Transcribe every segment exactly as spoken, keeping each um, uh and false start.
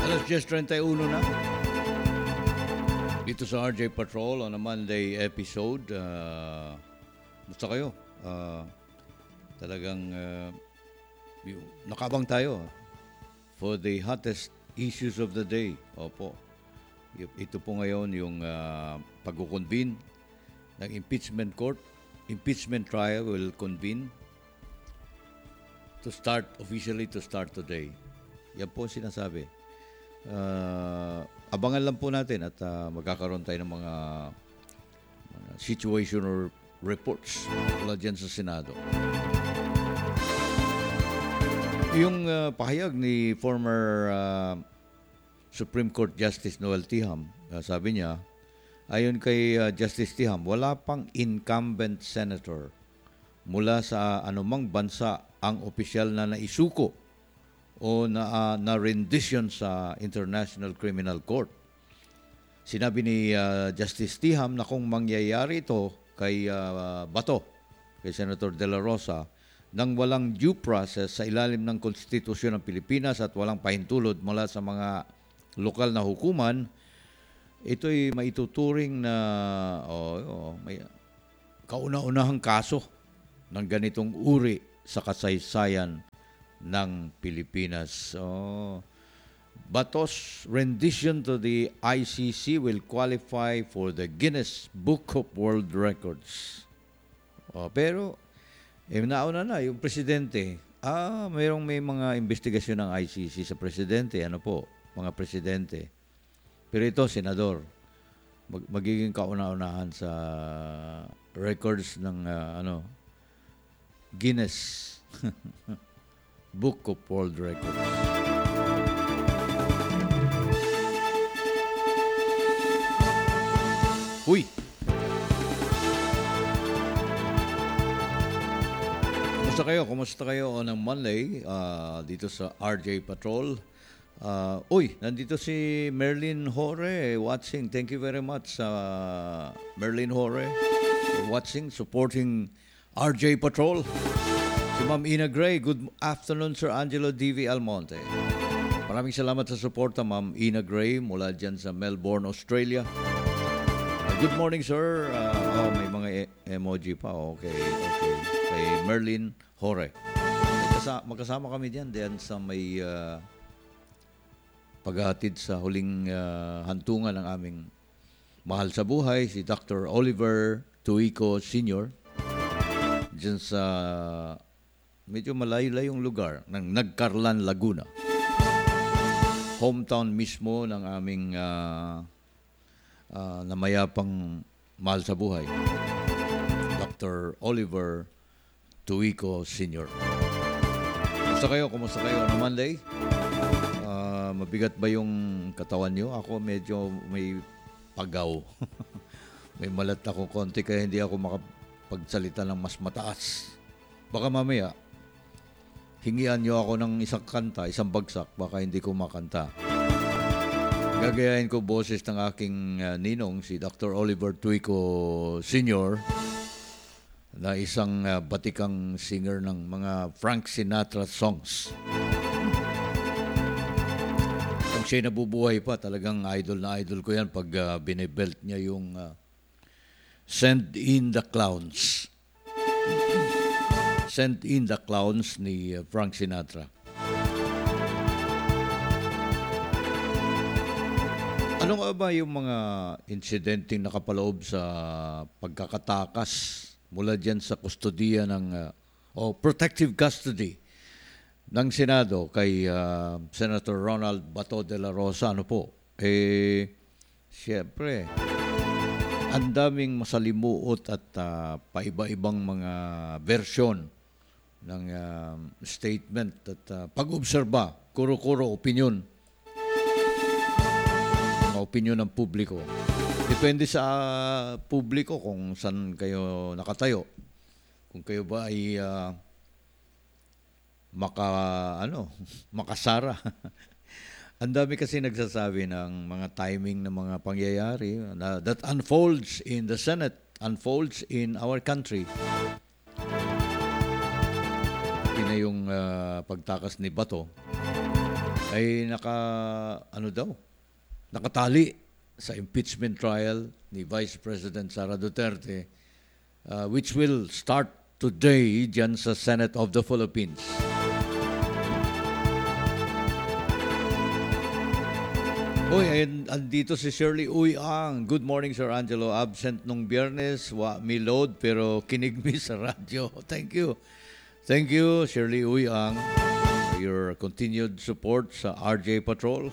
Alas diyes treinta y uno na. Dito sa R J Patrol on a Monday episode. Uh, Musta kayo? Uh, talagang uh, nakabang tayo for the hottest issues of the day. Opo. Ito po ngayon yung uh, pag-convene ng impeachment court. Impeachment trial will convene to start, officially to start today. Yan po sinasabi. Uh, abangan lang po natin at uh, magkakaroon tayo ng mga, mga situational reports mula dyan sa Senado. Yung uh, pahayag ni former uh, Supreme Court Justice Noel Tiham, uh, sabi niya, ayon kay uh, Justice Tiham, wala pang incumbent senator mula sa anumang bansa ang opisyal na naisuko o na, uh, na rendition sa International Criminal Court. Sinabi ni uh, Justice Tiham na kung mangyayari ito kay uh, Bato, kay Senator De La Rosa, nang walang due process sa ilalim ng Konstitusyon ng Pilipinas at walang pahintulot mula sa mga lokal na hukuman, ito'y maituturing na oh, oh, may kauna-unahang kaso ng ganitong uri sa kasaysayan ng Pilipinas. Oh, Bato's rendition to the I C C will qualify for the Guinness Book of World Records. Oh, pero eh, nauna na yung presidente. Ah, mayroong may mga investigasyon ng I C C sa presidente. Ano po? Mga presidente. Pero ito, senador, mag- magiging kauna-unahan sa records ng uh, ano Guinness Book of World Records. Uy! Kumusta kayo? Kumusta kayo on ang Monday uh, dito sa R J Patrol? Uh, uy, nandito si Merlin Hore watching. Thank you very much, uh, Merlin Hore, watching, supporting R J Patrol. Si Ma'am Ina Gray, good afternoon, Sir Angelo D V Almonte. Maraming salamat sa suporta, Ma'am Ina Gray, mula dyan sa Melbourne, Australia. Uh, good morning, sir. Uh, oh, may mga e- emoji pa. Okay, okay. Kay Merlin Hore. Magkasama, magkasama kami dyan, dyan sa may uh, paghatid sa huling uh, hantungan ng aming mahal sa buhay, si Doctor Oliver Tuico Senior Diyan sa medyo malayo-layong lugar ng Nagcarlan, Laguna. Hometown mismo ng aming uh, uh, namayapang mahal sa buhay, Doctor Oliver Tuico Senior Kumusta kayo? Kumusta kayo on Monday? Uh, mabigat ba yung katawan nyo? Ako medyo may pagaw. May malat ako konti kaya hindi ako makapagsalita ng mas mataas. Baka mamaya, hingian nyo ako ng isang kanta, isang bagsak, baka hindi ko makanta. Gagayahin ko boses ng aking uh, ninong, si Doctor Oliver Tuico Senior, na isang uh, batikang singer ng mga Frank Sinatra songs. Kung siya nabubuhay pa, talagang idol na idol ko yan pag uh, binibelt niya yung uh, Send in the Clowns. Send in the Clowns ni uh, Frank Sinatra. Ano nga ba yung mga insidenteng nakapaloob sa pagkakatakas mula dyan sa kustodiya ng uh, o protective custody ng Senado kay uh, Senator Ronald Bato de la Rosa? Ano po? Eh, siyempre, ang daming masalimuot at uh, paiba-ibang mga versyon ng uh, statement at uh, pag-obserba, kuro-kuro, opinion. Mga opinion ng publiko. Depende sa uh, publiko kung saan kayo nakatayo. Kung kayo ba ay uh, maka, ano, makasara. Ang dami kasi nagsasabi ng mga timing ng mga pangyayari na that unfolds in the Senate, unfolds in our country. Pati na yung uh, pagtakas ni Bato. ay naka, ano daw, nakatali sa impeachment trial ni Vice President Sara Duterte, uh, which will start today dyan sa Senate of the Philippines. Uy, ayun, andito si Shirley Uy Ang. Good morning, Sir Angelo. Absent nung Biyernes, wa mi load, pero kinig mi sa radyo. Thank you. Thank you, Shirley Uy Ang, for your continued support sa R J Patrol.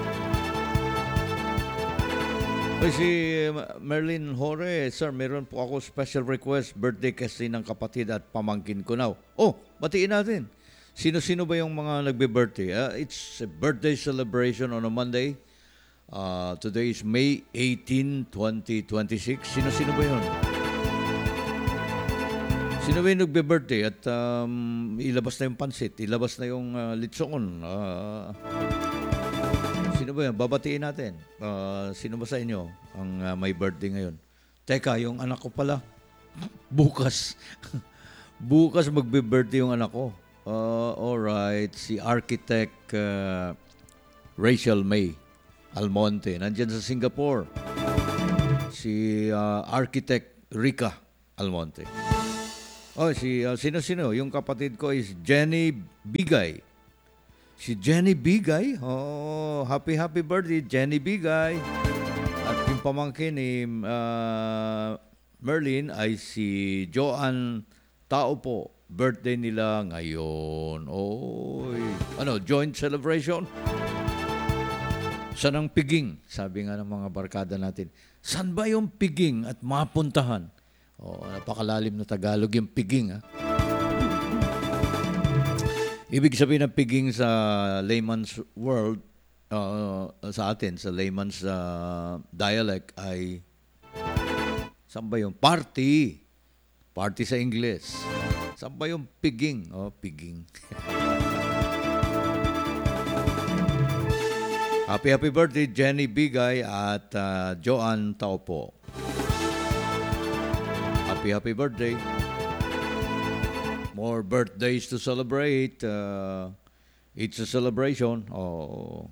Uy, si Merlin Hore, Sir, meron po ako special request. Birthday kasi ng kapatid at pamangkin ko now. Oh, batiin natin. Sino-sino ba yung mga nagbe-birthday? Uh, it's a birthday celebration on a Monday. Uh, today is May eighteenth, twenty twenty-six. Sino-sino ba yun? Sino ba yung nagbe-birthday? At um, ilabas na yung pansit, ilabas na yung uh, litson. Uh, sino ba yun? Babatiin natin. Uh, sino ba sa inyo ang uh, may birthday ngayon? Teka, yung anak ko pala. Bukas. Bukas magbe-birthday yung anak ko. Uh, alright, si Architect uh, Rachel May Almonte, nandyan sa Singapore. Si uh, Architect Rica Almonte. Oh, si uh, sino-sino? Yung kapatid ko is Jenny Bigay. Si Jenny Bigay? Oh, happy happy birthday, Jenny Bigay. At yung pamangkin ni uh, Merlin ay si Joanne Tao po. Birthday nila ngayon. Oy. Ano, joint celebration? Saan ang piging? Sabi nga ng mga barkada natin. Saan ba yung piging at mapuntahan? Oh, napakalalim na Tagalog yung piging. Ha? Ibig sabihin ng piging sa layman's world, uh, sa atin, sa layman's uh, dialect ay, saan ba yung party? Party sa English. Saan ba yung piging? Oh, piging. Happy, happy birthday, Jenny Bigay at uh, Joanne Taupo. Happy, happy birthday. More birthdays to celebrate. Uh, it's a celebration. Oh.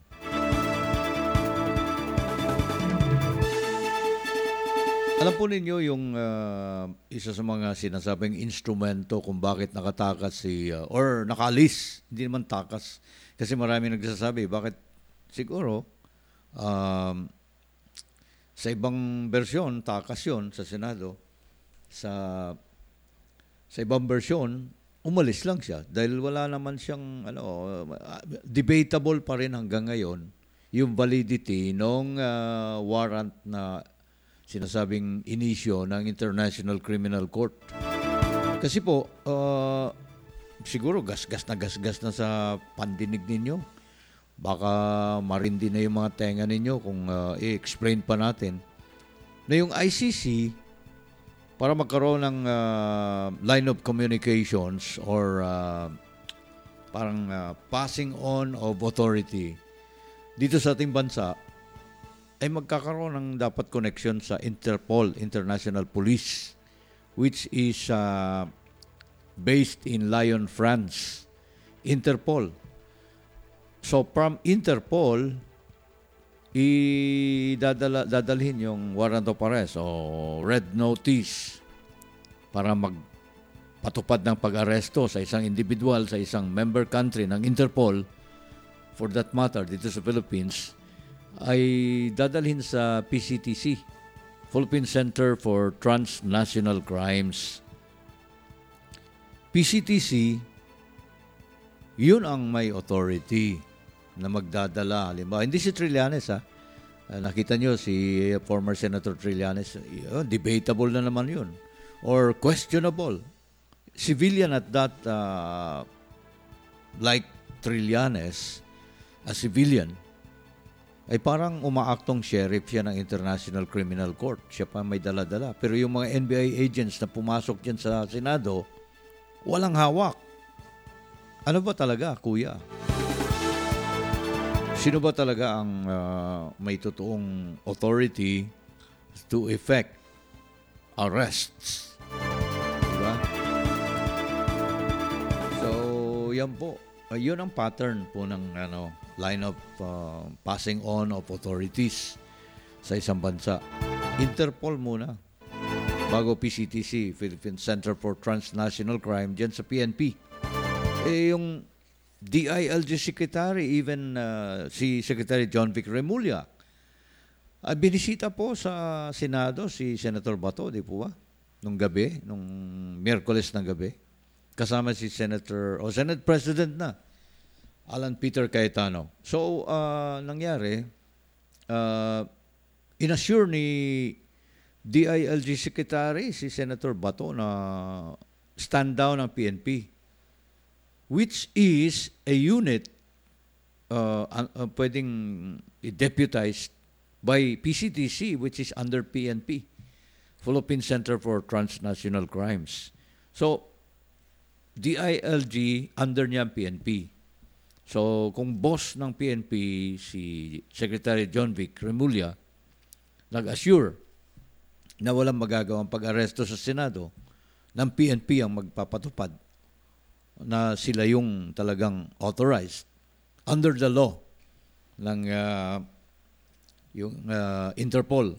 Alam po ninyo yung uh, isa sa mga sinasabing instrumento kung bakit nakatakas si, uh, or nakalis, hindi naman takas. Kasi marami nagsasabi, bakit siguro, um, sa ibang bersyon, takas yun sa Senado. Sa, sa ibang bersyon, umalis lang siya. Dahil wala naman siyang, ano, uh, debatable pa rin hanggang ngayon, yung validity ng uh, warrant na sinasabing inisyo ng International Criminal Court. Kasi po, uh, siguro gas-gas na gas-gas na sa pandinig ninyo. Baka marindi na yung mga tenga ninyo kung uh, i-explain pa natin na yung I C C, para magkaroon ng uh, line of communications or uh, parang uh, passing on of authority dito sa ating bansa, ay magkakaroon ng dapat connection sa Interpol, International Police, which is uh, based in Lyon, France. Interpol. So from Interpol, idadala dadalhin yung warrant of arrest o red notice para magpatupad ng pag-aresto sa isang individual sa isang member country ng Interpol, for that matter, dito sa Philippines, ay dadalhin sa P C T C, Philippine Center for Transnational Crimes. P C T C, yun ang may authority na magdadala. Halimbawa, hindi si Trillanes, ha? Nakita nyo si former Senator Trillanes, yun, debatable na naman yun. Or questionable. Civilian at that, uh, like Trillanes, a civilian, ay parang umaaktong sheriff siya ng International Criminal Court. Siya pa may dala-dala. Pero yung mga N B I agents na pumasok dyan sa Senado, walang hawak. Ano ba talaga, kuya? Sino ba talaga ang uh, may totoong authority to effect arrests? Diba? So, yan po. Uh, yun ang pattern po ng ano, line of uh, passing on of authorities sa isang bansa. Interpol muna. Bago P C T C, Philippine Center for Transnational Crime, dyan sa P N P. Eh, yung D I L G Secretary, even uh, si Secretary John Vic Remulla, uh, binisita po sa Senado si Senator Bato, di po ba? Nung gabi, nung Miyerkules ng gabi. Kasama si Senator, o Senate President na, Alan Peter Cayetano. So, uh, nangyari, uh, inassure ni D I L G Secretary si Senator Bato na stand down ng P N P, which is a unit uh, uh, pwedeng deputized by P C T C, which is under P N P, Philippine Center for Transnational Crimes. So, D I L G under niya ang P N P. So, kung boss ng P N P si Secretary John Vic Remulla, nag-assure na walang magagawang pag-aresto sa Senado, ng P N P ang magpapatupad na sila yung talagang authorized under the law ng uh, yung uh, Interpol.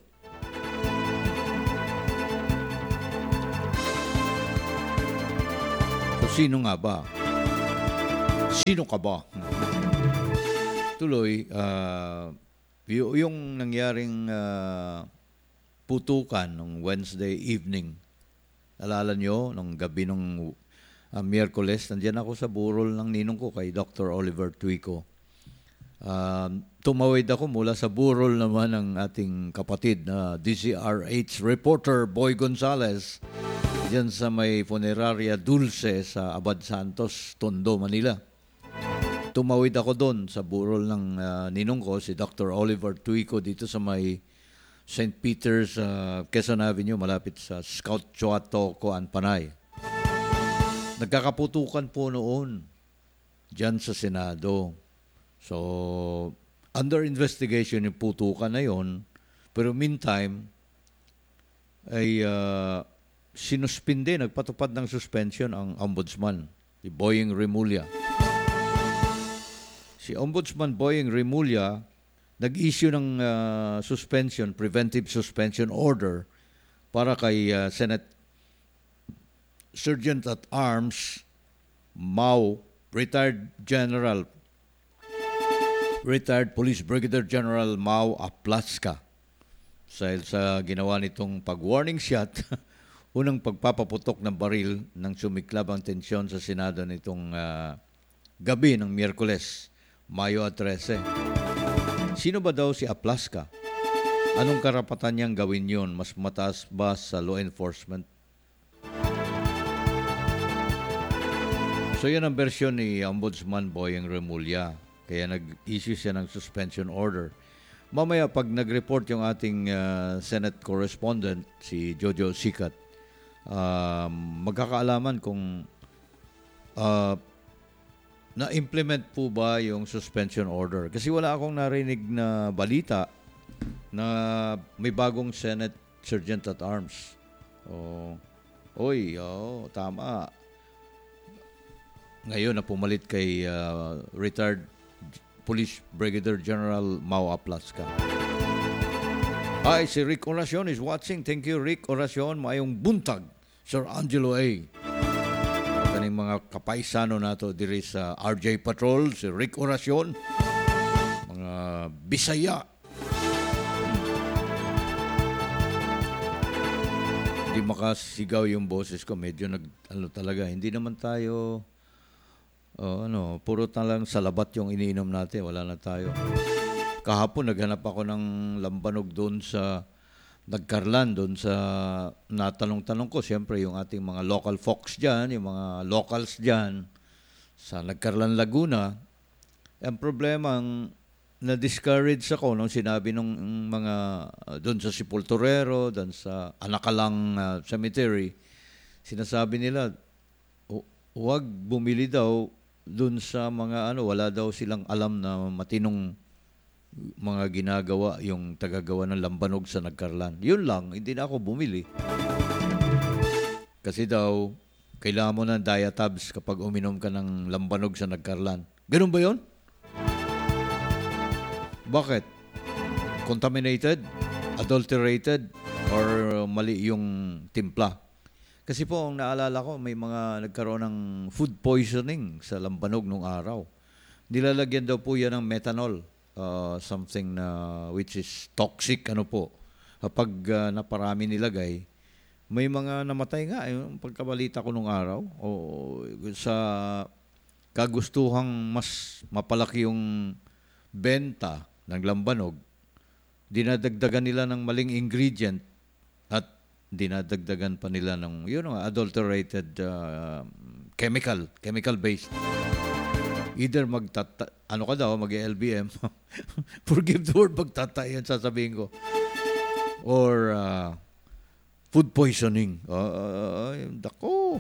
So, sino nga ba? Sino ka ba? Tuloy, uh, y- yung nangyaring uh, putukan nung Wednesday evening, alala nyo, nung gabi nung uh, Miyerkules, nandiyan ako sa burol ng ninong ko kay Doctor Oliver Tuico. Uh, tumawid ako mula sa burol naman ng ating kapatid na D Z R H reporter Boy Gonzales diyan sa may Funeraria Dulce sa Abad Santos, Tondo, Manila. Tumawid ako doon sa burol ng uh, ninong ko, si Doctor Oliver Tuico, dito sa may Saint Peter's, uh, Quezon Avenue, malapit sa Scout Chuato, Coan, Panay. Nagkakaputukan po noon dyan sa Senado. So, under investigation yung putukan na yon, pero meantime, ay uh, sinuspinde, nagpatupad ng suspension ang ombudsman, si Boying Remulla. Si Ombudsman Boying Remulla nag-issue ng uh, suspension, preventive suspension order para kay uh, Senate Sergeant at Arms Mau, retired General, retired Police Brigadier General Mau Aplaska. Dahil sa ginawa nitong pag-warning shot, unang pagpapaputok ng baril nang sumiklab ang tensyon sa Senado nitong uh, gabi ng Miyerkules, Mayo thirteen. Sino ba daw si Aplaska? Anong karapatan niyang gawin yun? Mas mataas ba sa law enforcement? So yan ang bersyon ni Ombudsman Boying Remulla. Kaya nag-issue siya ng suspension order. Mamaya pag nag-report yung ating uh, Senate correspondent, si Jojo Sikat, uh, magkakaalaman kung uh, na-implement po ba yung suspension order. Kasi wala akong narinig na balita na may bagong Senate Sergeant at Arms. Oh, oy, oh, tama. Ngayon na pumalit kay uh, retired Police Brigadier General Mau Aplaska. Hi, si Rick Oracion is watching. Thank you, Rick Oracion. Mayong buntag, Sir Angelo A. Kaning mga kapaisano nato diri sa R J Patrol, si Rick Oracion, mga Bisaya. Hindi makasigaw yung boses ko. Medyo nag, ano talaga, hindi naman tayo... Oh, ano, puro talang salabat yung iniinom natin, wala na tayo. Kahapon naghanap ako ng lambanog doon sa Nagkarlan, doon sa natanong-tanong ko, siyempre yung ating mga local folks diyan, yung mga locals diyan sa Nagkarlan, Laguna. Ang problema, ang na-discourage ako nung sinabi nung mga uh, doon sa Sepulturero, doon sa Anakalang uh, Cemetery, sinasabi nila, huwag bumili daw doon sa mga ano, wala daw silang alam na matinong mga ginagawa yung tagagawa ng lambanog sa Nagkarlan. Yun lang, hindi na ako bumili. Kasi daw, kailangan mo ng diatabs kapag uminom ka ng lambanog sa Nagkarlan. Ganun ba yun? Bakit? Contaminated? Adulterated? Or mali yung timpla? Kasi po, ang naalala ko, may mga nagkaroon ng food poisoning sa Lambanog nung araw. Nilalagyan daw po yan ng methanol, uh, something na which is toxic, ano po. Kapag uh, naparami nilagay, may mga namatay nga, yung pagkabalita ko nung araw, o sa kagustuhang mas mapalaki yung benta ng Lambanog, dinadagdagan nila ng maling ingredient at dinadagdagan pa nila ng you know, adulterated uh, chemical, chemical-based. Either magtata... Ano ka daw, mag-L B M. Forgive the word, magtata yan sasabihin ko. Or uh, food poisoning. Uh, uh, dako.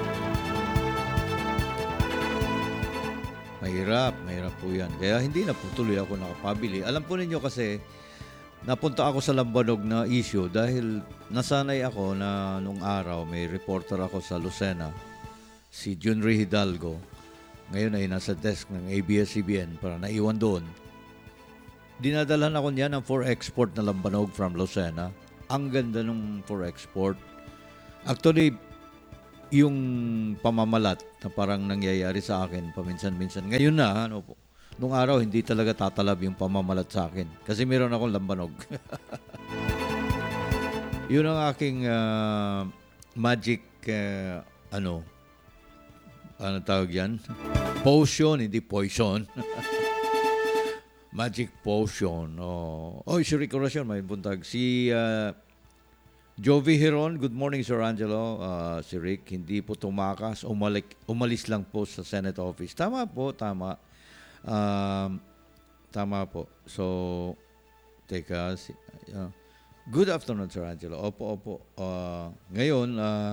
Mahirap, mahirap po yan. Kaya hindi na po tuloy ako nakapabili. Alam po ninyo kasi, napunta ako sa Lambanog na issue dahil nasanay ako na nung araw may reporter ako sa Lucena, si Junry Hidalgo. Ngayon ay nasa desk ng A B S C B N para naiwan doon. Dinadalhan ako niya ng for export na Lambanog from Lucena. Ang ganda nung for export. Actually, yung pamamalat na parang nangyayari sa akin paminsan-minsan. Ngayon na, ano po, nung araw hindi talaga tatalab yung pamamalat sa akin. Kasi meron akong Lambanog. Yun ang aking uh, magic, uh, ano, ano tawag yan? Potion, hindi poison. Magic potion. Oh, oh si Rico Racion, may buntag. Si uh, Jovi Heron, good morning Sir Angelo. Uh, si Rick, hindi po tumakas. Umalik, umalis lang po sa Senate office. Tama po, tama. Um, tama po. So, teka. Si, uh, good afternoon Sir Angelo. Opo, opo. Uh, ngayon, uh,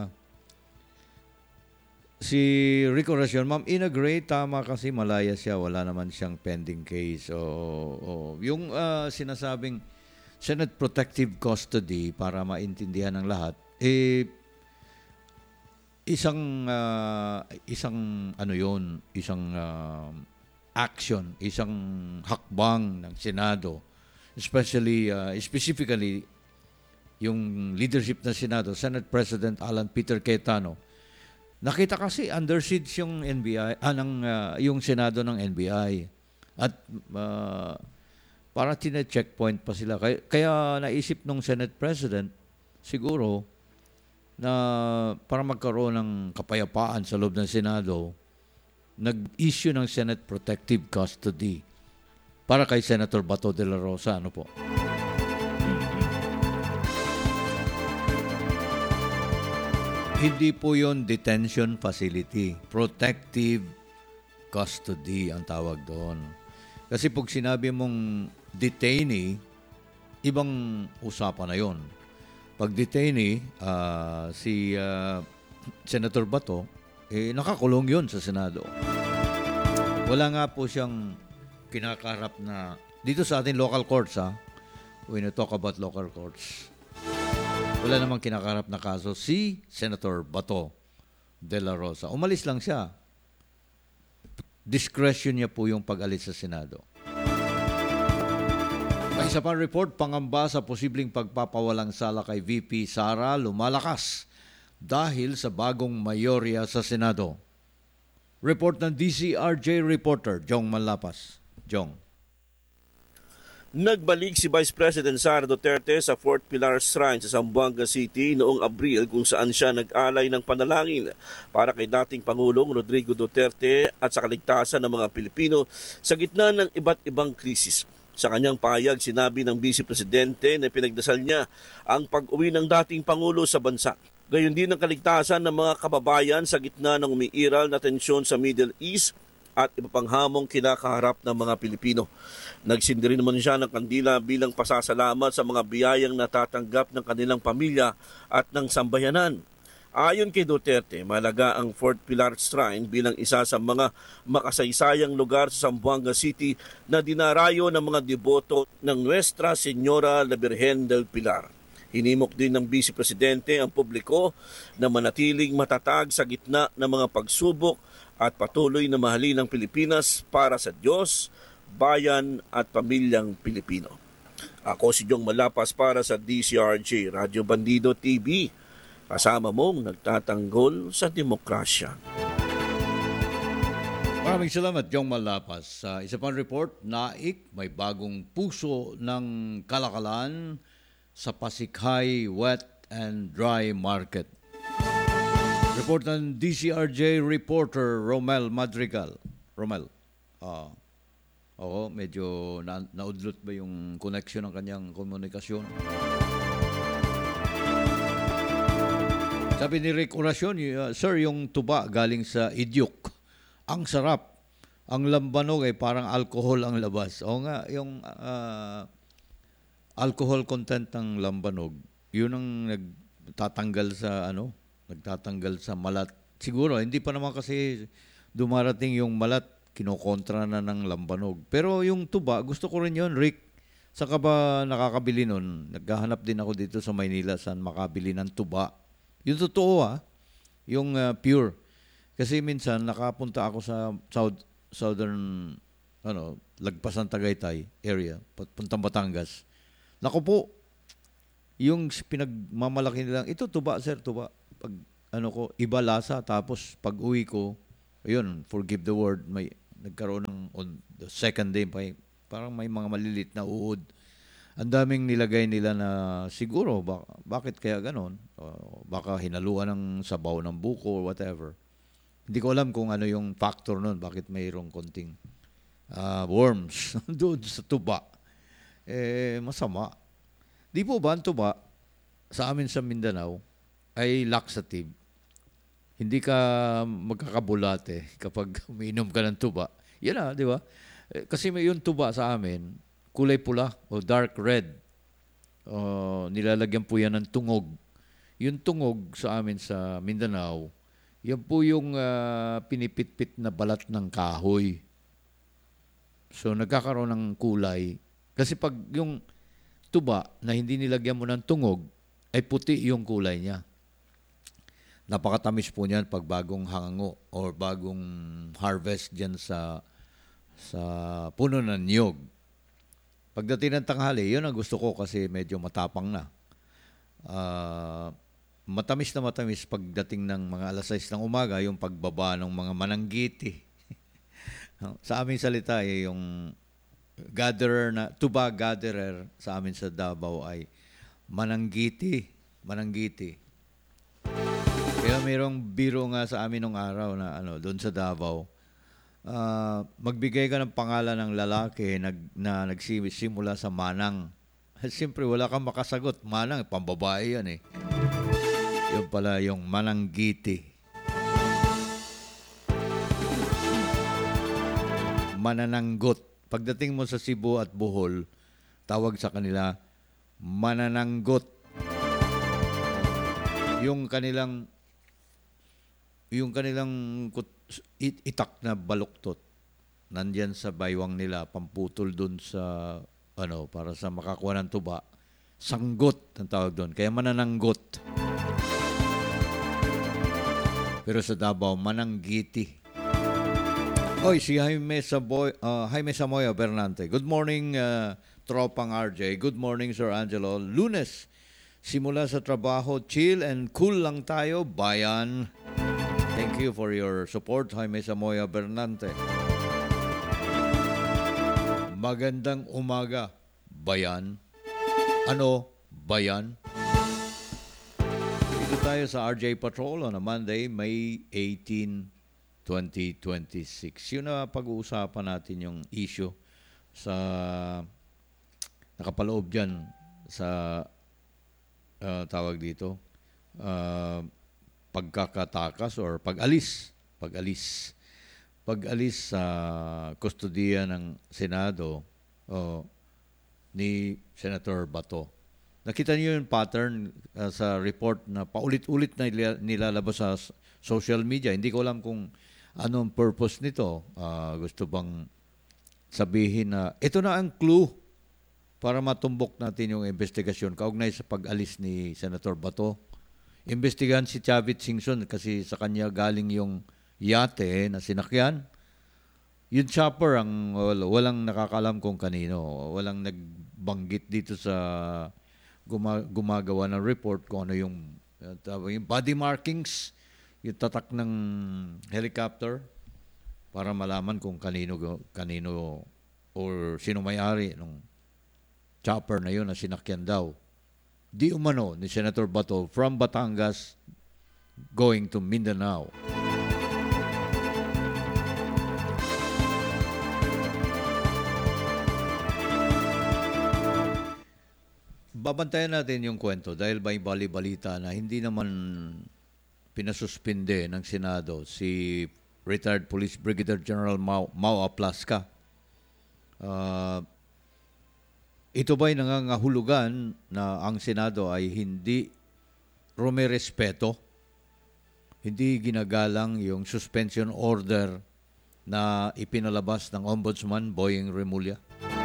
si Rico Racion, Ma'am Ina Gray, tama kasi malaya siya, wala naman siyang pending case. O, o yung uh, sinasabing Senate Protective Custody, para maintindihan ng lahat, eh, isang, uh, isang, ano yun, isang uh, action, isang hakbang ng Senado, especially, uh, specifically, yung leadership ng Senado, Senate President Alan Peter Cayetano. Nakita kasi under siege yung N B I, ah, ng, uh, yung Senado ng N B I. At uh, para tina-checkpoint pa sila. Kaya, kaya naisip nung Senate President, siguro, na para magkaroon ng kapayapaan sa loob ng Senado, nag-issue ng Senate Protective Custody para kay Senator Bato de la Rosa. Ano po? Hindi po yon detention facility. Protective custody ang tawag doon. Kasi pag sinabi mong detainee, ibang usapan na yon. Pag detainee, uh, si uh, Senator Bato, eh, nakakulong yon sa Senado. Wala nga po siyang kinakaharap na, dito sa ating local courts, ha, when we talk about local courts, wala namang kinakarap na kaso si Senator Bato de la Rosa. Umalis lang siya. Discretion niya po yung pag-alis sa Senado. May isa pang report, pangamba sa posibleng pagpapawalang sala kay V P Sara lumalakas dahil sa bagong mayorya sa Senado. Report ng D C R J reporter Jong Malapas. Jong. Nagbalik si Vice President Sara Duterte sa Fort Pilar Shrine sa Zamboanga City noong Abril kung saan siya nag-alay ng panalangin para kay dating Pangulong Rodrigo Duterte at sa kaligtasan ng mga Pilipino sa gitna ng iba't ibang krisis. Sa kanyang pahayag, sinabi ng Vice Presidente na pinagdasal niya ang pag-uwi ng dating Pangulo sa bansa. Gayon din ang kaligtasan ng mga kababayan sa gitna ng umiiral na tensyon sa Middle East at iba pang hamong kinakaharap ng mga Pilipino. Nagsindi rin naman siya ng kandila bilang pasasalamat sa mga biyayang natatanggap ng kanilang pamilya at ng sambayanan. Ayon kay Duterte, malaga ang Fort Pilar Shrine bilang isa sa mga makasaysayang lugar sa Zamboanga City na dinarayo ng mga deboto ng Nuestra Señora la Virgen del Pilar. Hinimok din ng Vice Presidente ang publiko na manatiling matatag sa gitna ng mga pagsubok at patuloy na mahalin ang Pilipinas para sa Diyos, bayan at pamilyang Pilipino. Ako si Jong Malapas para sa D C R J Radyo Bandido T V. Kasama mong nagtatanggol sa demokrasya. Maraming salamat, Jong Malapas. Sa isa pang report, Naik, may bagong puso ng kalakalan sa Pasikhay Wet and Dry Market. Report ng D C R J reporter Romel Madrigal. Romel, ah, oo, medyo na, naudlot ba yung connection ng kanyang komunikasyon? Sabi ni Rick Oracion, uh, Sir, yung tuba galing sa Idyok. Ang sarap. Ang lambanog ay parang alcohol ang labas. O nga, yung uh, alcohol content ng lambanog, yun ang nagtatanggal sa ano, nagtatanggal sa malat. Siguro, hindi pa naman kasi dumarating yung malat, kinokontra na ng lambanog. Pero yung tuba, gusto ko rin yun, Rick. Saan ka ba nakakabili nun? Naghahanap din ako dito sa Maynila saan makabili ng tuba. Yung totoo ah, yung uh, pure. Kasi minsan nakapunta ako sa south, southern, ano, Lagpasan Tagaytay area, puntang Batangas. Naku po, yung pinagmamalaki nilang, ito tuba sir, tuba. Pag ano ko, iba lasa, tapos pag uwi ko, ayun, forgive the word, may nagkaroon ng on the second day, may, parang may mga malilit na uod. Ang daming nilagay nila na siguro, bak- bakit kaya ganon? Uh, baka hinaluan ng sabaw ng buko or whatever. Hindi ko alam kung ano yung factor nun, bakit mayroong konting uh, worms doon sa tuba. Eh, masama. Di po ba ang tuba sa amin sa Mindanao ay laxative? Hindi ka magkakabulate kapag umiinom ka ng tuba. Yan na, di ba? Eh, kasi may yung tuba sa amin, kulay pula o dark red. Uh, nilalagyan po yan ng tungog. Yung tungog sa amin sa Mindanao, yan po yung uh, pinipitpit na balat ng kahoy. So nagkakaroon ng kulay. Kasi pag yung tuba na hindi nilagyan mo ng tungog, ay puti yung kulay niya. Napakatamis po niyan pag bagong hango or bagong harvest dyan sa, sa puno ng niyog. Pagdating ng tanghali, yun ang gusto ko kasi medyo matapang na. Uh, matamis na matamis pagdating ng mga alas sais ng umaga, yung pagbaba ng mga mananggiti. Sa aming salita, eh, yung gatherer na, tuba gatherer sa amin sa Davao ay mananggiti. Mananggiti. Kaya mayroong biro nga sa amin nung araw na ano, doon sa Davao. Uh, magbigay ka ng pangalan ng lalaki nag, na nagsimula sa Manang. Siyempre, wala kang makasagot. Manang, pambabae yan eh. Yun pala yung Mananggiti. Manananggot. Pagdating mo sa Cebu at Bohol, tawag sa kanila, Manananggot. Yung kanilang yung kanilang it- itak na baluktot nandyan sa baywang nila, pamputol dun sa ano, para sa makakuha ng tuba, sanggot ang tawag doon, kaya manananggot. Pero sa Davao, mananggiti. Oy, si Jaime Saboy, uh, Jaime Samoya Bernante. Good morning, uh, tropang R J. Good morning, Sir Angelo. Lunes, simula sa trabaho, chill and cool lang tayo, bayan. Thank you for your support, Jaime Samoya Bernante. Magandang umaga, bayan. Ano, bayan? Dito tayo sa R J Patrol on a Monday, May eighteenth, twenty twenty-six. Yun na pag-uusapan natin yung issue sa nakapaloob dyan sa uh, tawag dito, uh, pagkakatakas or pag-alis, pag-alis, pag-alis sa kustodiya ng Senado oh, ni Senator Bato. Nakita niyo yung pattern uh, sa report na paulit-ulit na nilalabas sa social media. Hindi ko alam kung anong purpose nito. Uh, gusto bang sabihin na ito na ang clue para matumbok natin yung investigasyon kaugnay sa pag-alis ni Senator Bato. Imbestigahan si Chavit Singson kasi sa kanya galing yung yate na sinakyan. Yung chopper ang wal- walang nakakalam kung kanino. Walang nagbanggit dito sa guma- gumagawa ng report kung ano yung, uh, tawag yung body markings, yung tatak ng helicopter para malaman kung kanino kanino or sino may-ari ng chopper na yun na sinakyan daw. Di umano ni Senator Bato from Batangas going to Mindanao. Babantayan natin yung kwento dahil may bali-balita na hindi naman pinasuspinde ng Senado si retired Police Brigadier General Mau, Mau Aplaska. Uh, ito ba'y nangangahulugan na ang Senado ay hindi rumirespeto, hindi ginagalang yung suspension order na ipinalabas ng Ombudsman Boying Remulla?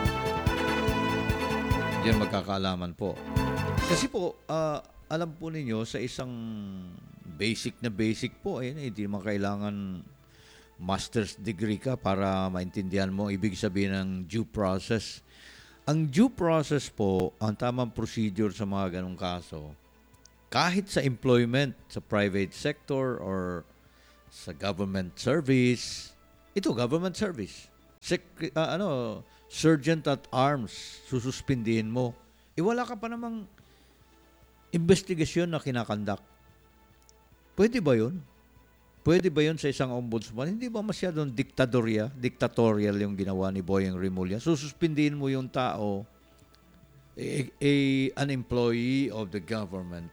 Diyan magkakaalaman po. Kasi po, uh, alam po ninyo, sa isang basic na basic po, eh, hindi naman kailangan master's degree ka para maintindihan mo ibig sabihin ng due process. Ang due process po, ang tamang procedure sa mga ganong kaso, kahit sa employment, sa private sector, or sa government service, ito, government service. Sec- uh, ano, Sergeant at Arms, sususpindihin mo. Eh wala ka pa namang investigasyon na kinakandak. Pwede ba yun? Pwede ba yun sa isang ombudsman? Hindi ba masyadong diktadorya, dictatorial yung ginawa ni Boying Remulla? Sususpindihin mo yung tao, a, a, an employee of the government,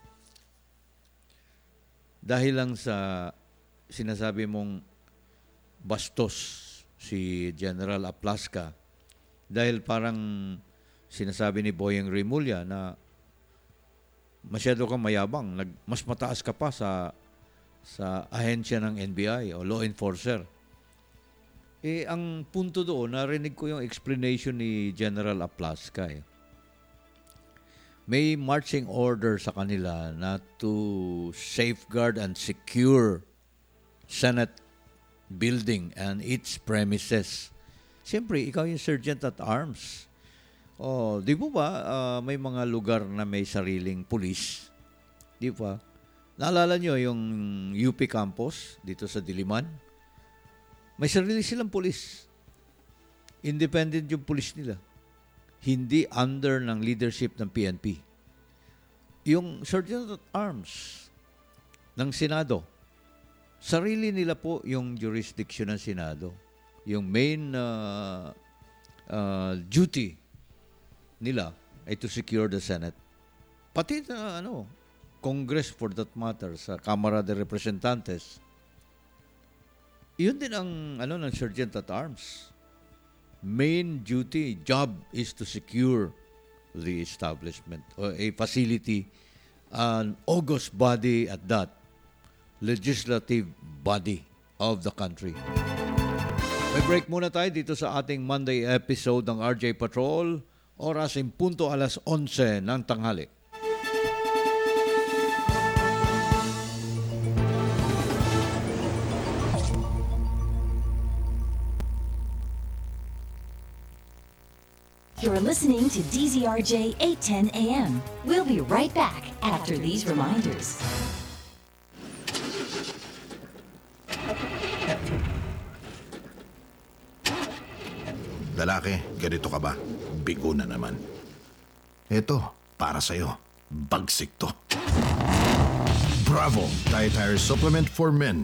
dahil lang sa sinasabi mong bastos si General Aplaska, dahil parang sinasabi ni Boying Remulla na masyado kang mayabang, nag, mas mataas ka pa sa sa ahensya ng N B I o law enforcer. Eh, ang punto doon, narinig ko yung explanation ni General Aplaska. Eh. May marching order sa kanila na to safeguard and secure Senate building and its premises. Siyempre, ikaw yung Sergeant at Arms. Oh, di po ba uh, may mga lugar na may sariling pulis? Di ba? Naalala nyo yung U P campus dito sa Diliman? May sarili silang pulis. Independent yung pulis nila. Hindi under ng leadership ng P N P. Yung Sergeant at Arms ng Senado, sarili nila po yung jurisdiction ng Senado. Yung main uh, uh, duty nila ay to secure the Senate. Pati na ano, Congress for that matter, sa Kamara de Representantes. Yun din ang ano ng Sergeant at Arms. Main duty, job is to secure the establishment or a facility, an august body at that, legislative body of the country. May break muna tayo dito sa ating Monday episode ng R J Patrol. Oras in punto alas onse ng tanghali. You're listening to D Z R J eight ten A M. We'll be right back after these reminders. Lalaki, ganito ka ba? Bigo na naman. Ito, para sa'yo. Bagsik to. Bravo! Dietary Supplement for Men.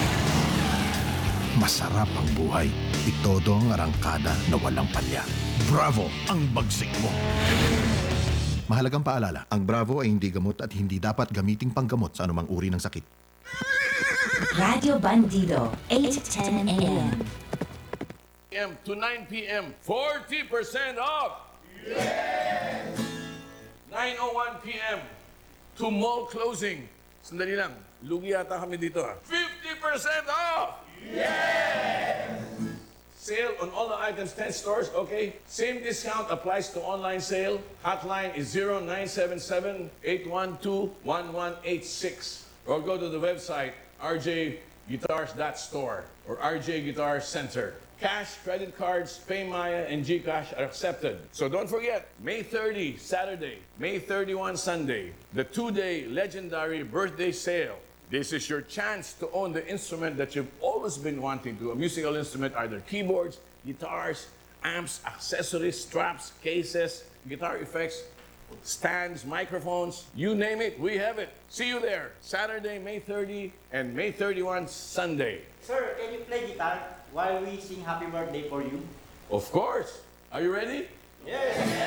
Masarap ang buhay. Itodo ang arangkada na walang palya. Bravo! Ang bagsik mo. Mahalagang paalala, ang Bravo ay hindi gamot at hindi dapat gamiting panggamot sa anumang uri ng sakit. Radio Bandido, eight ten A M. To nine p.m. forty percent off! Yes! nine oh one p.m. to mall closing. Sandali lang. Lugi yata kami dito ah. fifty percent off! Yes! Sale on all the items, ten stores, okay? Same discount applies to online sale. Hotline is zero nine seven seven, eight one two, one one eight six. Or go to the website r j guitars dot store or R J Guitar Center. Cash, credit cards, PayMaya, and GCash are accepted. So don't forget, May thirtieth, Saturday, May thirty-first, Sunday, the two-day legendary birthday sale. This is your chance to own the instrument that you've always been wanting to, a musical instrument, either keyboards, guitars, amps, accessories, straps, cases, guitar effects, stands, microphones, you name it, we have it. See you there, Saturday, May thirtieth and May thirty-first, Sunday. Sir, can you play guitar while we sing happy birthday for you? Of course. Are you ready? Yes.